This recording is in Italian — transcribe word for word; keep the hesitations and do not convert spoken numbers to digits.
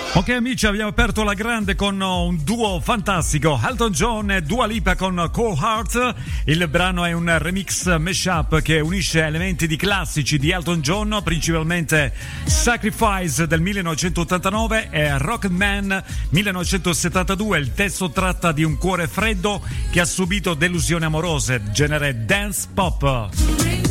Ok amici, abbiamo aperto la grande con un duo fantastico, Elton John e Dua Lipa con Cold Heart. Il brano è un remix mashup che unisce elementi di classici di Elton John, principalmente Sacrifice del millenovecentottantanove e Rocketman millenovecentosettantadue. Il testo tratta di un cuore freddo che ha subito delusioni amorose, genere dance pop.